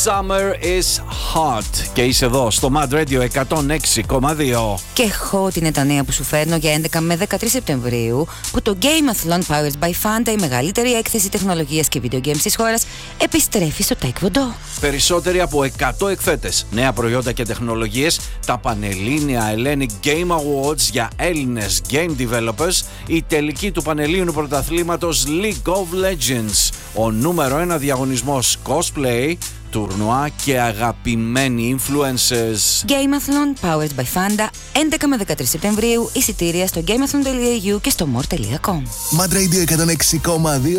Summer is hot. Και είσαι εδώ στο Mad Radio 106,2. Και έχω την νέα που σου φέρνω για 11 με 13 Σεπτεμβρίου, που το Gameathlon Powered by Fanta, η μεγαλύτερη έκθεση τεχνολογίας και video games της χώρας, επιστρέφει στο Taekwondo. Περισσότεροι από 100 εκθέτες, νέα προϊόντα και τεχνολογίες, τα Πανελλήνια Hellenic Game Awards για Έλληνες game developers, η τελική του Πανελλήνιου πρωταθλήματος League of Legends, ο νούμερο 1 διαγωνισμός cosplay, τουρνουά και αγαπημένοι influencers. Gameathlon Powered by Fanta, 11 με 13 Σεπτεμβρίου, εισιτήρια στο gameathlon.eu και στο more.com. Mad Radio 106,2.